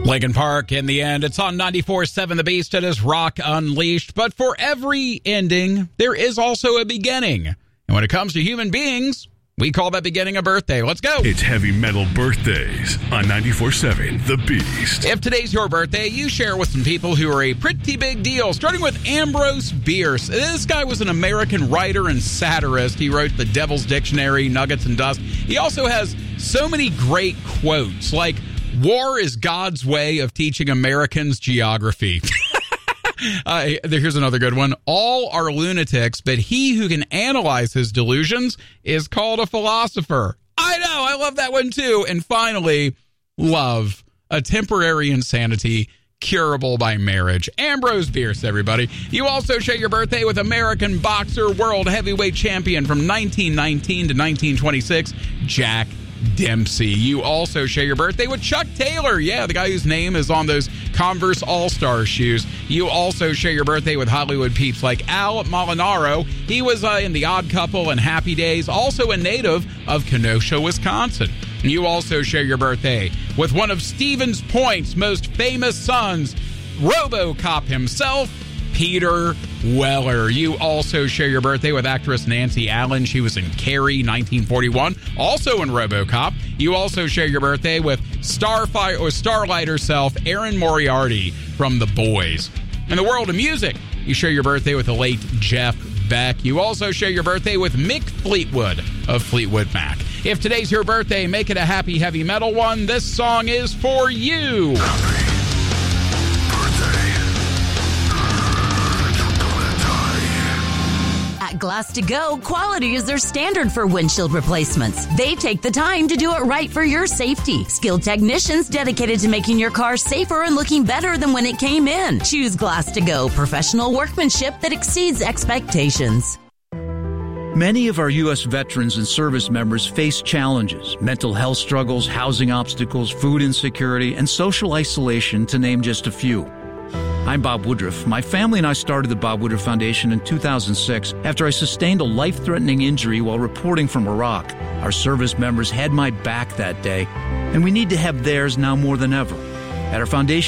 Lincoln Park, in the end, it's on 94.7 The Beast. It is Rock Unleashed. But for every ending, there is also a beginning. And when it comes to human beings, we call that beginning a birthday. Let's go. It's Heavy Metal Birthdays on 94.7 The Beast. If today's your birthday, you share with some people who are a pretty big deal, starting with Ambrose Bierce. This guy was an American writer and satirist. He wrote The Devil's Dictionary, Nuggets and Dust. He also has so many great quotes, like, "War is God's way of teaching Americans geography." Here's another good one. "All are lunatics, but he who can analyze his delusions is called a philosopher." I know, I love that one too. And finally, love, a temporary insanity curable by marriage. Ambrose Bierce, everybody. You also share your birthday with American boxer, world heavyweight champion from 1919 to 1926, Jack Dempsey. You also share your birthday with Chuck Taylor. Yeah, the guy whose name is on those Converse All-Star shoes. You also share your birthday with Hollywood peeps like Al Molinaro. He was in The Odd Couple and Happy Days, also a native of Kenosha, Wisconsin. You also share your birthday with one of Stevens Point's most famous sons, RoboCop himself, Peter Weller. You also share your birthday with actress Nancy Allen. She was in Carrie, 1941, also in RoboCop. You also share your birthday with Starlight herself, Erin Moriarty from The Boys. In the world of music, you share your birthday with the late Jeff Beck. You also share your birthday with Mick Fleetwood of Fleetwood Mac. If today's your birthday, make it a happy heavy metal one. This song is for you. At Glass to Go, quality is their standard for windshield replacements. They take the time to do it right for your safety. Skilled technicians dedicated to making your car safer and looking better than when it came in. Choose Glass to Go, professional workmanship that exceeds expectations. Many of our U.S. veterans and service members face challenges, mental health struggles, housing obstacles, food insecurity, and social isolation, to name just a few. I'm Bob Woodruff. My family and I started the Bob Woodruff Foundation in 2006 after I sustained a life-threatening injury while reporting from Iraq. Our service members had my back that day, and we need to have theirs now more than ever. At our foundation,